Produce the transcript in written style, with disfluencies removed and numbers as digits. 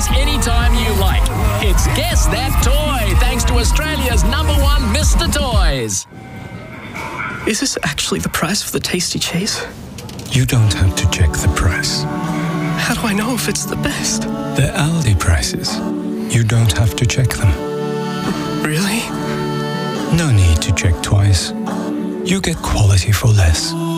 toys anytime you like. It's Guess That Toy, thanks to Australia's #1 Mr. Toys. Is this actually the price of the tasty cheese? You don't have to check the price. How do I know if it's the best? They're Aldi prices. You don't have to check them. Really? No need to check twice. You get quality for less.